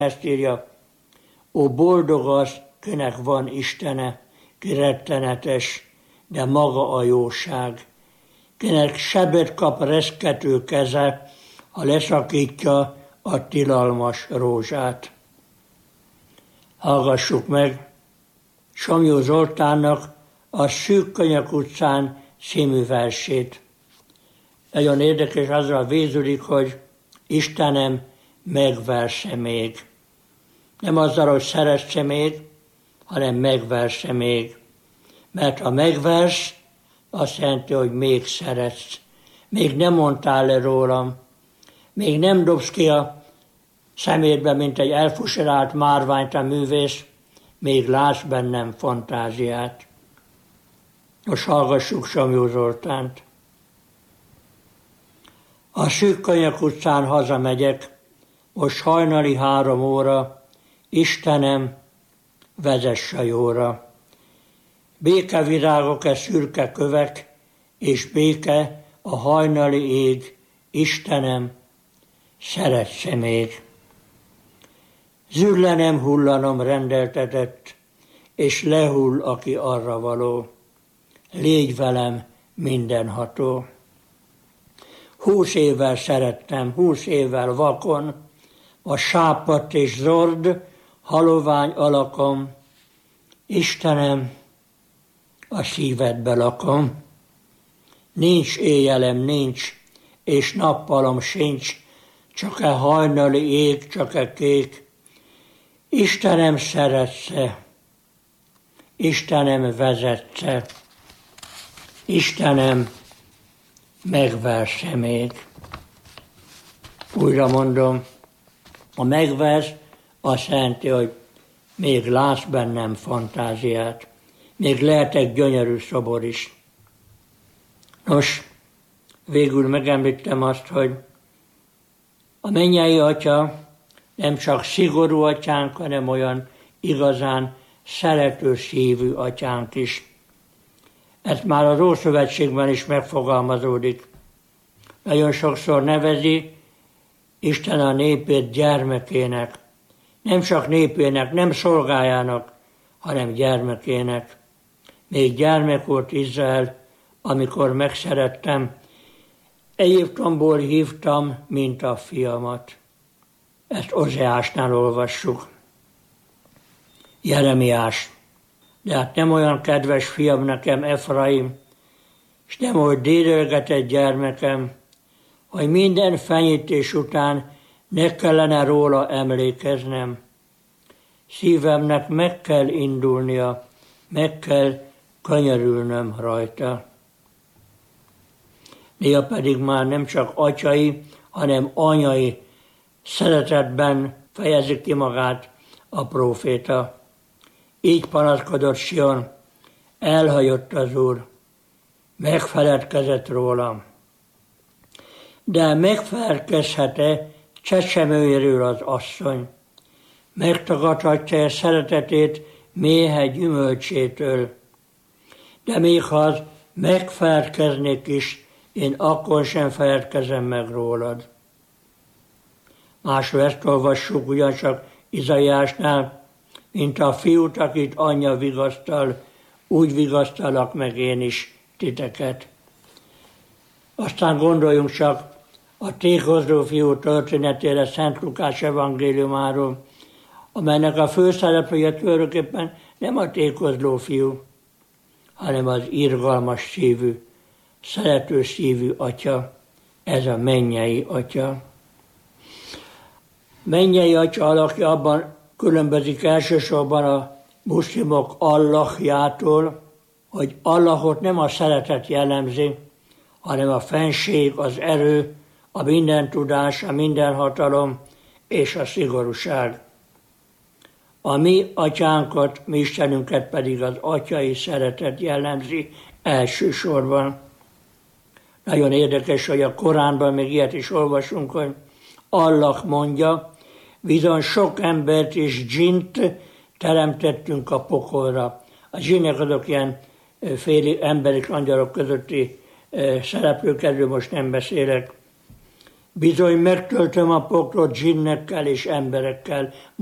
ezt írja: ó, boldog az, kinek van Istene, ki rettenetes, de maga a jóság. Kinek sebet kap reszkető keze, ha leszakítja a tilalmas rózsát. Hallgassuk meg Somlyó Zoltánnak a Szűk Könyök utcán című versét. Nagyon érdekes, azzal végződik, hogy Istenem, megverse még. Nem azzal, hogy szeresse még, hanem megverse még. Mert ha megvers, azt jelenti, hogy még szeretsz. Még nem mondtál le rólam. Még nem dobsz ki a szemétbe, mint egy elfuserált márványt a művész. Még látsz bennem fantáziát. Most hallgassuk Somlyó Zoltánt. A Szűk Könyök utcán hazamegyek, most hajnali 3 óra, Istenem, vezess a jóra. Békevirágok-e szürke kövek, és béke a hajnali ég, Istenem, szeretsz még. Züllanem, hullanom rendeltetett, és lehull, aki arra való. Légy velem mindenható. 20 évvel szerettem, 20 évvel vakon, a sápadt és zord, halovány alakom. Istenem, a szívedbe lakom. Nincs éjjelem, nincs, és nappalom sincs, csak e hajnali ég, csak e kék. Istenem, szeretsz-e? Istenem, vezetsz-e? Istenem, megverse még. Újra mondom, a megvers azt jelenti, hogy még látsz bennem fantáziát. Még lehet egy gyönyörű szobor is. Nos, végül megemlítem azt, hogy a mennyei Atya nem csak szigorú atyánk, hanem olyan igazán szerető szívű atyánk is. Ez már az Ószövetségben is megfogalmazódik. Nagyon sokszor nevezi Isten a népét gyermekének. Nem csak népének, nem szolgájának, hanem gyermekének. Még gyermek volt Izrael, amikor megszerettem. Egyiptomból hívtam, mint a fiamat. Ezt Ozeásnál olvassuk. Jeremiás. De hát nem olyan kedves fiam nekem Efraim, és nem olyan dédelgetett gyermekem, hogy minden fenyítés után ne kellene róla emlékeznem. Szívemnek meg kell indulnia, meg kell könyörülnöm rajta. Néha pedig már nem csak atyai, hanem anyai szeretetben fejezi ki magát a próféta. Így panaszkodott Sion, elhagyott az Úr, megfeledkezett rólam. De megfelelkezhet-e csecsemőjéről az asszony? Megtagadhatja szeretetét méhe gyümölcsétől? De még ha az megfelelkeznék is, én akkor sem feledkezem meg rólad. Máshol ezt olvassuk ugyancsak Izaiásnál, mint a fiút, akit anyja vigasztal, úgy vigasztalak meg én is titeket. Aztán gondoljunk csak a tékozló fiú történetére Szent Lukács evangéliumáról, amelynek a főszereplője tulajdonképpen nem a tékozló fiú, hanem az irgalmas szívű, szerető szívű atya, ez a mennyei atya. Mennyei atya alakja abban különbözik elsősorban a muszlimok Allahjától, hogy Allahot nem a szeretet jellemzi, hanem a fenség, az erő, a mindentudás, a mindenhatalom és a szigorúság. A mi atyánkat, mi Istenünket pedig az atyai szeretet jellemzi elsősorban. Nagyon érdekes, hogy a Koránban még ilyet is olvasunk, hogy Allah mondja, bizony sok embert és dzsint teremtettünk a pokolra. A dzsinnek azok ilyen féli emberi angyalok közötti szereplők, erről most nem beszélek. Bizony megtöltöm a poklot zsinnekkel és emberekkel,